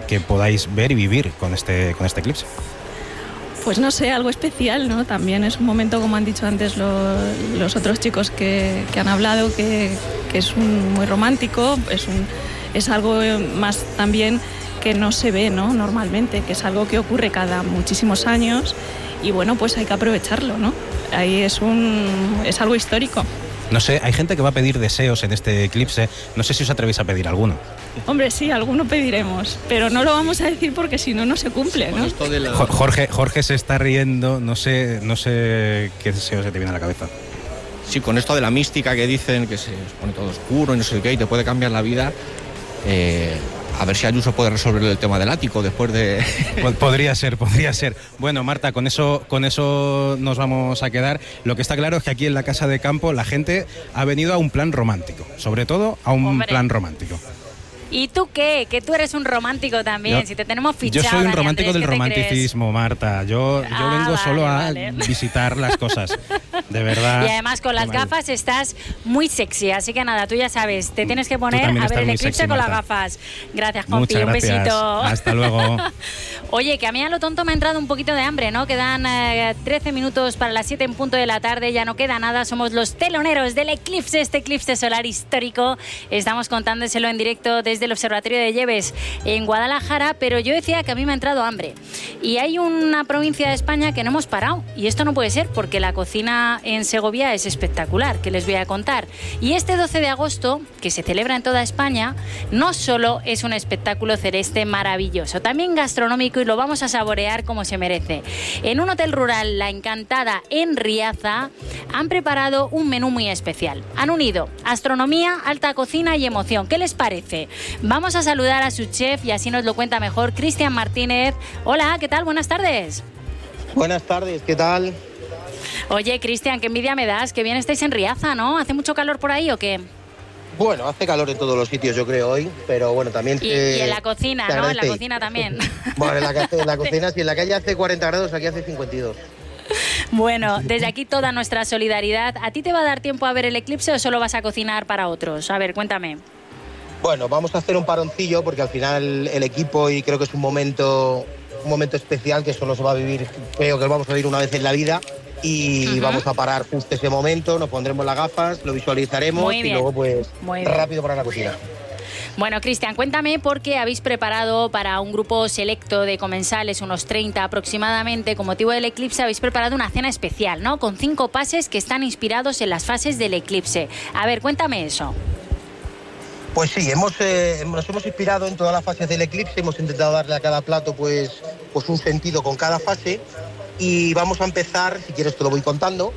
que podáis ver y vivir con este eclipse? Pues no sé, algo especial, ¿no? También es un momento, como han dicho antes los otros chicos que han hablado, que es muy romántico, es algo más también que no se ve, ¿no? Normalmente, que es algo que ocurre cada muchísimos años y bueno, pues hay que aprovecharlo, ¿no? Ahí es algo histórico. No sé, hay gente que va a pedir deseos en este eclipse, no sé si os atrevéis a pedir alguno. Hombre, sí, alguno pediremos, pero no lo vamos a decir porque si no, no se cumple, ¿no? Jorge se está riendo, no sé qué deseo se te viene a la cabeza. Sí, con esto de la mística que dicen que se pone todo oscuro y no sé qué y te puede cambiar la vida, a ver si Ayuso puede resolver el tema del ático después de... Podría ser. Bueno, Marta, con eso nos vamos a quedar. Lo que está claro es que aquí en la Casa de Campo la gente ha venido a un plan romántico, sobre todo a un plan romántico. ¿Y tú qué? Que tú eres un romántico también, si te tenemos fichado. Yo soy un Dani romántico Andrés, del romanticismo, Marta. Yo vengo solo a visitar las cosas, de verdad. Y además con las gafas estás muy sexy, así que nada, tú ya sabes, te tienes que poner a ver el eclipse sexy, con Marta. Las gafas. Gracias, compi, un besito. Hasta luego. Oye, que a mí a lo tonto me ha entrado un poquito de hambre, ¿no? Quedan 13 minutos para las 7 en punto de la tarde, ya no queda nada, somos los teloneros del eclipse, este eclipse solar histórico. Estamos contándoselo en directo desde el Observatorio de Lleves en Guadalajara, pero yo decía que a mí me ha entrado hambre. Y hay una provincia de España que no hemos parado, y esto no puede ser porque la cocina en Segovia es espectacular, que les voy a contar. Y este 12 de agosto, que se celebra en toda España, no solo es un espectáculo celeste maravilloso, también gastronómico, y lo vamos a saborear como se merece. En un hotel rural, La Encantada, en Riaza, han preparado un menú muy especial. Han unido astronomía, alta cocina y emoción. ¿Qué les parece? Vamos a saludar a su chef y así nos lo cuenta mejor Cristian Martínez. Hola, ¿qué tal? Buenas tardes. Buenas tardes, ¿qué tal? Oye, Cristian, qué envidia me das, que bien estáis en Riaza, ¿no? ¿Hace mucho calor por ahí o qué? Bueno, hace calor en todos los sitios, yo creo, hoy, pero bueno, también... Y en la cocina, ¿no? En la cocina también. Bueno, en la cocina, si en la calle hace 40 grados, aquí hace 52. Bueno, desde aquí toda nuestra solidaridad. ¿A ti te va a dar tiempo a ver el eclipse o solo vas a cocinar para otros? A ver, cuéntame. Bueno, vamos a hacer un paroncillo porque al final el equipo, y creo que es un momento especial que solo se va a vivir, creo que lo vamos a vivir una vez en la vida, y vamos a parar justo ese momento, nos pondremos las gafas, lo visualizaremos y luego pues rápido para la cocina. Bueno, Cristian, cuéntame por qué habéis preparado para un grupo selecto de comensales, unos 30 aproximadamente, con motivo del eclipse, habéis preparado una cena especial, ¿no? Con 5 pases que están inspirados en las fases del eclipse. A ver, cuéntame eso. Pues sí, nos hemos inspirado en todas las fases del eclipse, hemos intentado darle a cada plato pues un sentido con cada fase, y vamos a empezar, si quieres te lo voy contando.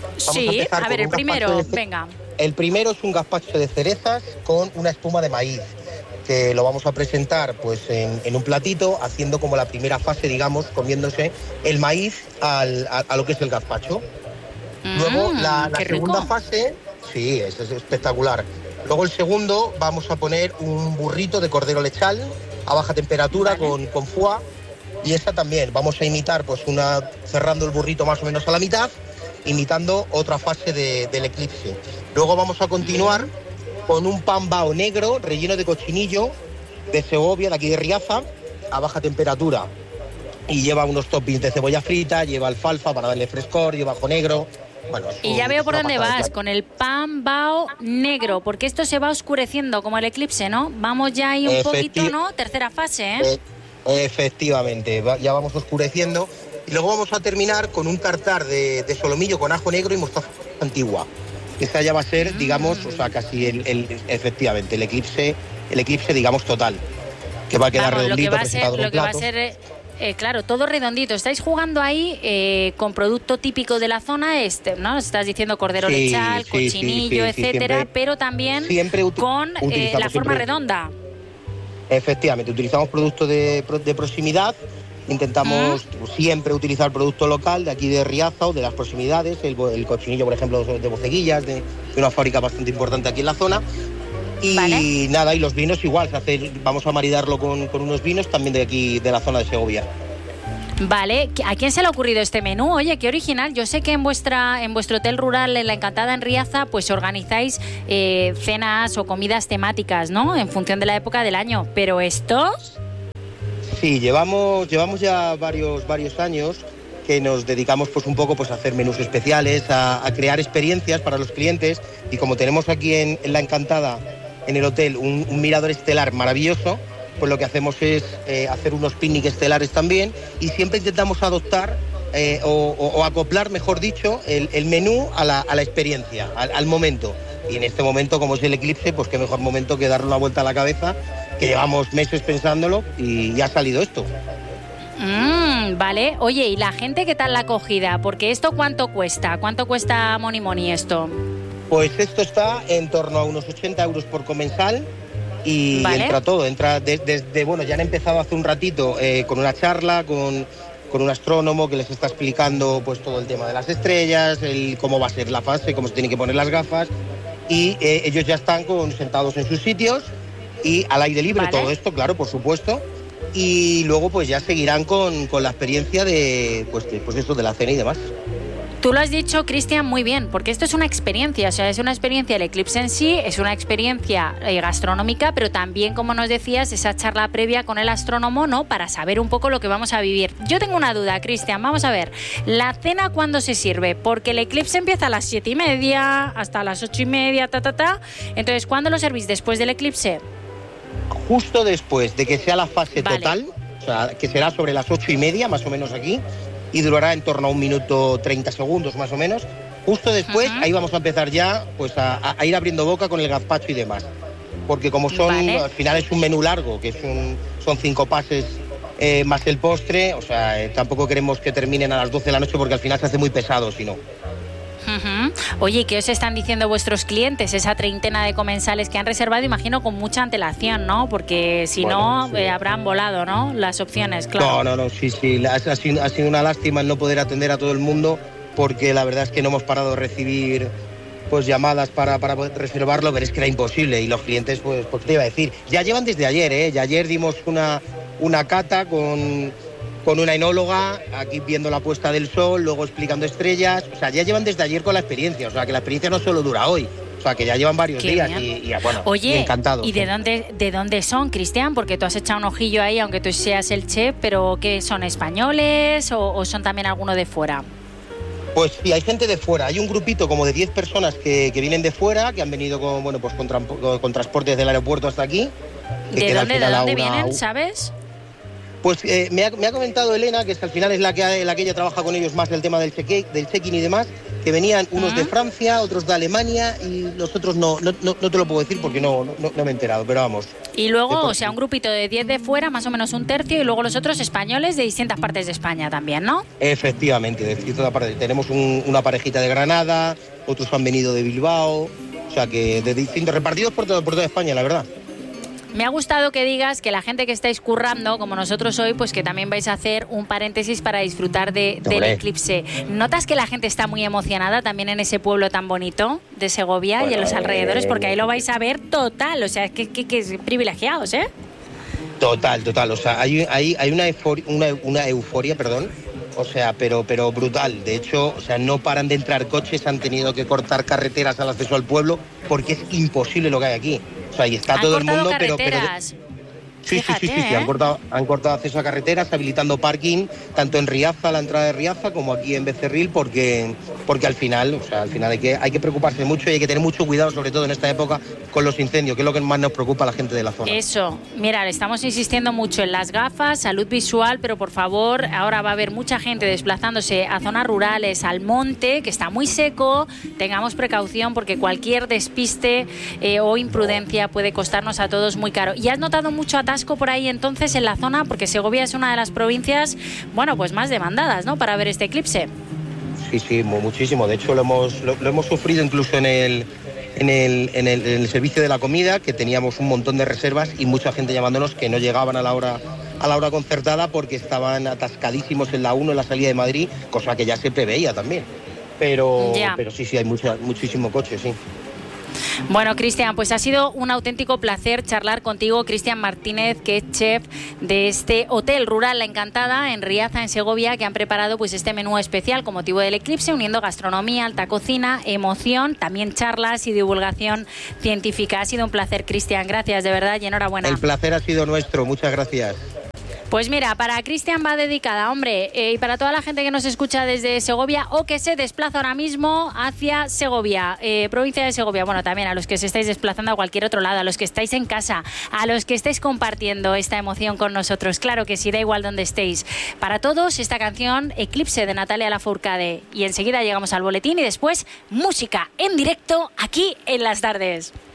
A ver, el primero, venga. El primero es un gazpacho de cerezas con una espuma de maíz, que lo vamos a presentar pues en un platito, haciendo como la primera fase, digamos, comiéndose el maíz a lo que es el gazpacho. Luego la segunda fase, sí, es espectacular. Luego el segundo vamos a poner un burrito de cordero lechal a baja temperatura con foie, y esa también vamos a imitar pues cerrando el burrito más o menos a la mitad, imitando otra fase del eclipse. Luego vamos a continuar con un pan bao negro relleno de cochinillo de Segovia, de aquí de Riaza, a baja temperatura, y lleva unos toppings de cebolla frita, lleva alfalfa para darle frescor, lleva ajo negro. Bueno, y ya veo por dónde vas, con el pan bao negro, porque esto se va oscureciendo como el eclipse, ¿no? Vamos ya ahí un poquito, ¿no? Tercera fase, ¿eh? Efectivamente, ya vamos oscureciendo. Y luego vamos a terminar con un tartar de solomillo con ajo negro y mostaza antigua. Esta ya va a ser, digamos, o sea, casi efectivamente, el eclipse, digamos, total. Que va a quedar redondito, presentado en un plato. Claro, todo redondito. Estáis jugando ahí con producto típico de la zona este, ¿no? Estás diciendo cordero lechal, cochinillo, etcétera, siempre, pero también con la forma redonda. Efectivamente, utilizamos productos de proximidad. Intentamos siempre utilizar producto local de aquí de Riaza o de las proximidades, el cochinillo, por ejemplo, de Boceguillas, de una fábrica bastante importante aquí en la zona. Y nada, y los vinos igual, vamos a maridarlo con unos vinos también de aquí, de la zona de Segovia. Vale, ¿a quién se le ha ocurrido este menú? Oye, qué original. Yo sé que en vuestro hotel rural, en La Encantada, en Riaza, pues organizáis cenas o comidas temáticas, ¿no? En función de la época del año. Pero esto... Sí, llevamos ya varios años que nos dedicamos pues un poco pues a hacer menús especiales, a crear experiencias para los clientes, y como tenemos aquí en La Encantada, en el hotel, un mirador estelar maravilloso, pues lo que hacemos es hacer unos picnic estelares también, y siempre intentamos adoptar o acoplar, mejor dicho, el menú a la experiencia, al momento. Y en este momento, como es el eclipse, pues qué mejor momento que darle una vuelta a la cabeza, que llevamos meses pensándolo y ya ha salido esto. Vale. Oye, ¿y la gente qué tal la acogida? Porque esto, ¿cuánto cuesta? ¿Cuánto cuesta Moni esto? Pues esto está en torno a unos 80 euros por comensal y ¿vale? Entra desde, bueno, ya han empezado hace un ratito con una charla, con un astrónomo que les está explicando pues todo el tema de las estrellas, cómo va a ser la fase, cómo se tienen que poner las gafas, y ellos ya están sentados en sus sitios y al aire libre, ¿vale? Todo esto, claro, por supuesto. Y luego pues ya seguirán con la experiencia de esto de la cena y demás. Tú lo has dicho, Cristian, muy bien, porque esto es una experiencia, o sea, es una experiencia el eclipse en sí, es una experiencia gastronómica, pero también, como nos decías, esa charla previa con el astrónomo, ¿no?, para saber un poco lo que vamos a vivir. Yo tengo una duda, Cristian, vamos a ver, ¿la cena cuándo se sirve? Porque el eclipse empieza a las 7:30, hasta las 8:30, entonces, ¿cuándo lo servís? ¿Después del eclipse? Justo después de que sea la fase total, o sea, que será sobre las 8:30, más o menos aquí, y durará en torno a 1 minuto 30 segundos más o menos. Justo después, ahí vamos a empezar ya pues a ir abriendo boca con el gazpacho y demás. Porque como al final es un menú largo, que son 5 pases más el postre, o sea, tampoco queremos que terminen a las 12 de la noche porque al final se hace muy pesado, si no. Oye, ¿qué os están diciendo vuestros clientes? Esa treintena de comensales que han reservado, imagino, con mucha antelación, ¿no? Porque si no, sí, habrán volado, ¿no?, las opciones, claro. No, sí. Ha sido una lástima el no poder atender a todo el mundo, porque la verdad es que no hemos parado de recibir pues llamadas para poder reservarlo, pero es que era imposible. Y los clientes, pues te iba a decir, ya llevan desde ayer, ¿eh? Ya ayer dimos una cata con una enóloga, aquí viendo la puesta del sol, luego explicando estrellas, o sea, ya llevan desde ayer con la experiencia, o sea, que la experiencia no solo dura hoy, o sea, que ya llevan varios días y bueno, oye, encantados. ¿Y de dónde son, Cristian? Porque tú has echado un ojillo ahí, aunque tú seas el chef, pero ¿qué son, españoles o son también alguno de fuera? Pues sí, hay gente de fuera, hay un grupito como de 10 personas que vienen de fuera, que han venido con transportes del aeropuerto hasta aquí. ¿De dónde vienen, sabes? Pues me ha comentado Elena, que al final es la que ella trabaja con ellos más del tema del check-in y demás, que venían unos de Francia, otros de Alemania, y los otros no te lo puedo decir porque no me he enterado, pero vamos. Y luego, o sea, un grupito de 10 de fuera, más o menos un tercio, y luego los otros españoles de distintas partes de España también, ¿no? Efectivamente, de distintas partes. Tenemos una parejita de Granada, otros han venido de Bilbao, o sea que de distintos, repartidos por toda España, la verdad. Me ha gustado que digas que la gente que estáis currando, como nosotros hoy, pues que también vais a hacer un paréntesis para disfrutar del eclipse. ¿Notas que la gente está muy emocionada también en ese pueblo tan bonito de Segovia y en los alrededores? Porque ahí lo vais a ver total, o sea, que privilegiados, ¿eh? Total, o sea, hay una euforia, perdón, o sea, pero brutal. De hecho, o sea, no paran de entrar coches, han tenido que cortar carreteras al acceso al pueblo porque es imposible lo que hay aquí. O sea, y está todo el mundo, pero sí, fíjate, sí. Han cortado acceso a carreteras, habilitando parking tanto en Riaza, la entrada de Riaza, como aquí en Becerril, porque al final hay que preocuparse mucho y hay que tener mucho cuidado, sobre todo en esta época, con los incendios, que es lo que más nos preocupa a la gente de la zona. Eso, mira, estamos insistiendo mucho en las gafas, salud visual, pero por favor, ahora va a haber mucha gente desplazándose a zonas rurales, al monte, que está muy seco, tengamos precaución porque cualquier despiste o imprudencia puede costarnos a todos muy caro. ¿Y has notado mucho atasco por ahí entonces en la zona? Porque Segovia es una de las provincias, bueno, pues más demandadas, ¿no?, para ver este eclipse. Sí, muchísimo. De hecho, lo hemos sufrido incluso en el servicio de la comida, que teníamos un montón de reservas y mucha gente llamándonos que no llegaban a la hora concertada porque estaban atascadísimos en la 1, en la salida de Madrid, cosa que ya se preveía también. Pero sí, hay muchísimo coche, sí. Bueno, Cristian, pues ha sido un auténtico placer charlar contigo. Cristian Martínez, que es chef de este Hotel Rural La Encantada en Riaza, en Segovia, que han preparado pues este menú especial con motivo del eclipse, uniendo gastronomía, alta cocina, emoción, también charlas y divulgación científica. Ha sido un placer, Cristian. Gracias, de verdad, y enhorabuena. El placer ha sido nuestro. Muchas gracias. Pues mira, para Cristian va dedicada, hombre, y para toda la gente que nos escucha desde Segovia o que se desplaza ahora mismo hacia Segovia, provincia de Segovia. Bueno, también a los que se estáis desplazando a cualquier otro lado, a los que estáis en casa, a los que estáis compartiendo esta emoción con nosotros. Claro que sí, da igual donde estéis. Para todos, esta canción, Eclipse, de Natalia Lafourcade. Y enseguida llegamos al boletín y después música en directo aquí en Las Tardes.